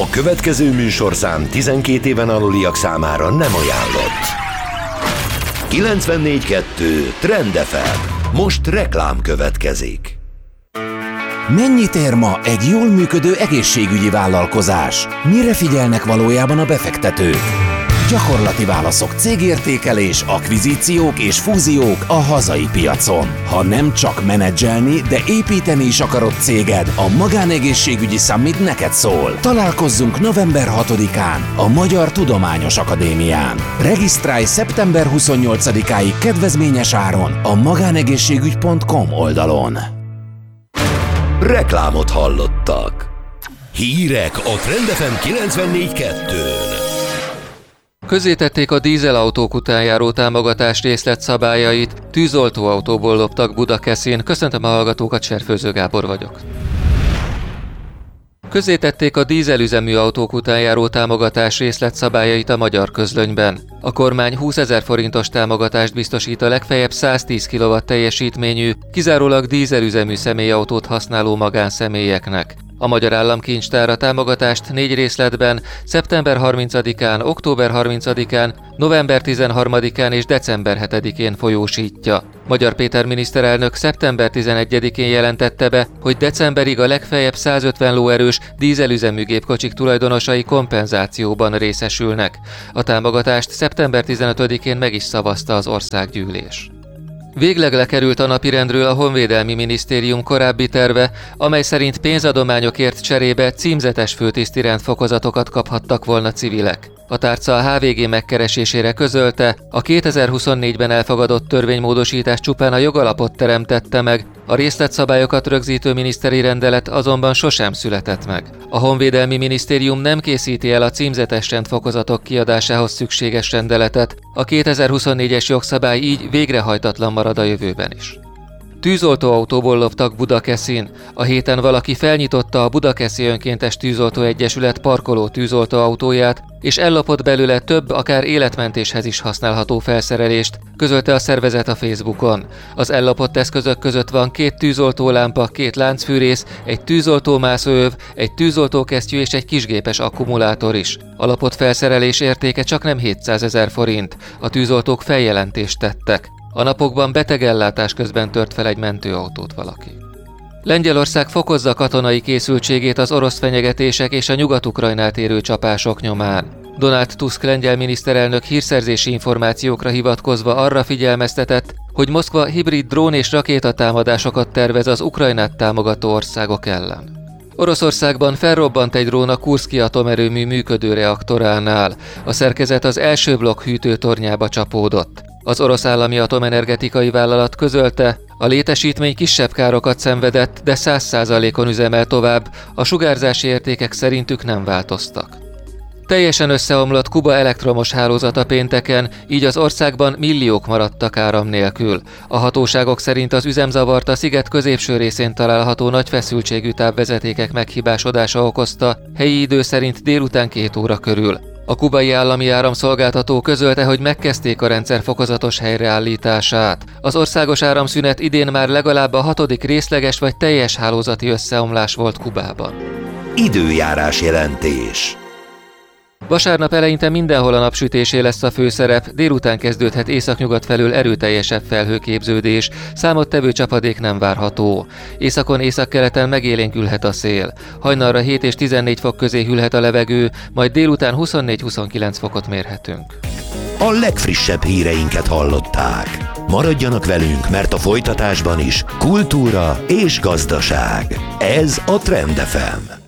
A következő műsorszám 12 éven aluliak számára nem ajánlott. 94.2 Trend FM. Most reklám következik. Mennyit ér ma egy jól működő egészségügyi vállalkozás? Mire figyelnek valójában a befektetők? Gyakorlati válaszok, cégértékelés, akvizíciók és fúziók a hazai piacon. Ha nem csak menedzselni, de építeni is akarod céged, a Magánegészségügyi Summit neked szól. Találkozzunk november 6-án a Magyar Tudományos Akadémián. Regisztrálj szeptember 28-áig kedvezményes áron a magánegészségügy.com oldalon. Reklámot hallottak. Hírek a Trend FM 94.2-n. Közzétették a dízelautók után járó támogatás részletszabályait, tűzoltóautóból loptak Budakeszin. Köszöntöm a hallgatókat, Serfőző Gábor vagyok. Közzétették a dízelüzemű autók után járó támogatás részletszabályait a Magyar Közlönyben. A kormány 20 000 forintos támogatást biztosít a legfeljebb 110 kW teljesítményű, kizárólag dízelüzemű személyautót használó magánszemélyeknek. A Magyar Államkincstár a támogatást 4 részletben, szeptember 30-án, október 30-án, november 13-án és december 7-én folyósítja. Magyar Péter miniszterelnök szeptember 11-én jelentette be, hogy decemberig a legfeljebb 150 lóerős dízelüzemű gépkocsik tulajdonosai kompenzációban részesülnek. A támogatást szeptember 15-én meg is szavazta az országgyűlés. Végleg lekerült a napirendről a Honvédelmi Minisztérium korábbi terve, amely szerint pénzadományokért cserébe címzetes főtiszti rendfokozatokat kaphattak volna civilek. A tárca a HVG megkeresésére közölte, a 2024-ben elfogadott törvénymódosítás csupán a jogalapot teremtette meg, a részletszabályokat rögzítő miniszteri rendelet azonban sosem született meg. A Honvédelmi Minisztérium nem készíti el a címzetes rendfokozatok kiadásához szükséges rendeletet, a 2024-es jogszabály így végrehajtatlan marad a jövőben is. Tűzoltóautóból loptak Budakeszin. A héten valaki felnyitotta a Budakeszi Önkéntes Tűzoltó Egyesület parkoló tűzoltóautóját, és ellopott belőle több, akár életmentéshez is használható felszerelést, közölte a szervezet a Facebookon. Az ellopott eszközök között van 2 tűzoltólámpa, 2 láncfűrész, egy tűzoltómászóöv, egy tűzoltókesztyű és egy kisgépes akkumulátor is. A lopott felszerelés értéke csaknem 700 000 forint. A tűzoltók feljelentést tettek. A napokban betegellátás közben tört fel egy mentőautót valaki. Lengyelország fokozza katonai készültségét az orosz fenyegetések és a Nyugat-Ukrajnát érő csapások nyomán. Donald Tusk lengyel miniszterelnök hírszerzési információkra hivatkozva arra figyelmeztetett, hogy Moszkva hibrid drón és rakétatámadásokat tervez az Ukrajnát támogató országok ellen. Oroszországban felrobbant egy drón a Kurszki atomerőmű működő reaktoránál. A szerkezet az első blokk hűtőtornyába csapódott. Az orosz állami atomenergetikai vállalat közölte, a létesítmény kisebb károkat szenvedett, de 100%-on üzemel tovább, a sugárzási értékek szerintük nem változtak. Teljesen összeomlott Kuba elektromos hálózata pénteken, így az országban milliók maradtak áram nélkül. A hatóságok szerint az üzemzavart a sziget középső részén található nagy feszültségű távvezetékek meghibásodása okozta, helyi idő szerint délután 2 óra körül. A kubai állami áramszolgáltató közölte, hogy megkezdték a rendszer fokozatos helyreállítását. Az országos áramszünet idén már legalább a 6. részleges vagy teljes hálózati összeomlás volt Kubában. Időjárás jelentés. Vasárnap eleinte mindenhol a napsütésé lesz a főszerep, délután kezdődhet északnyugat felől erőteljesebb felhőképződés, számottevő csapadék nem várható. Északon északkeleten megélénkülhet a szél. Hajnalra 7 és 14 fok közé hűlhet a levegő, majd délután 24-29 fokot mérhetünk. A legfrissebb híreinket hallották. Maradjanak velünk, mert a folytatásban is kultúra és gazdaság. Ez a Trend FM.